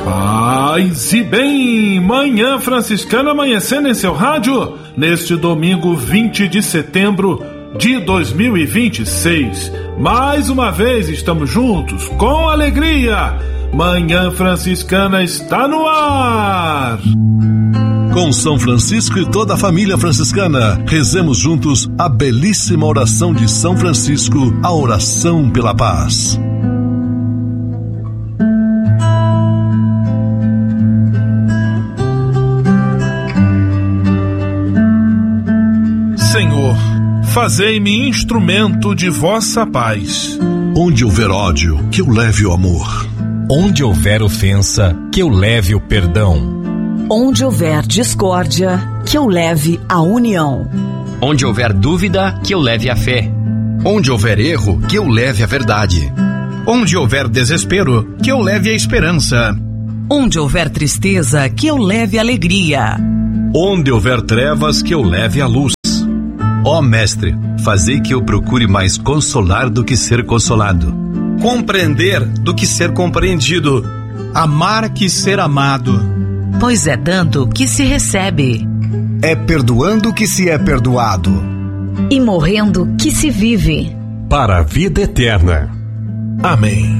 Paz e bem, Manhã Franciscana amanhecendo em seu rádio, neste domingo 20 de setembro de 2026. Mais uma vez estamos juntos, com alegria. Manhã Franciscana está no ar. Com São Francisco e toda a família franciscana, rezemos juntos a belíssima oração de São Francisco, a oração pela paz. Senhor, fazei-me instrumento de vossa paz. Onde houver ódio, que eu leve o amor. Onde houver ofensa, que eu leve o perdão. Onde houver discórdia, que eu leve a união. Onde houver dúvida, que eu leve a fé. Onde houver erro, que eu leve a verdade. Onde houver desespero, que eu leve a esperança. Onde houver tristeza, que eu leve a alegria. Onde houver trevas, que eu leve a luz. Ó Mestre, fazei que eu procure mais consolar do que ser consolado. Compreender do que ser compreendido. Amar que ser amado. Pois é dando que se recebe. É perdoando que se é perdoado. E morrendo que se vive. Para a vida eterna. Amém.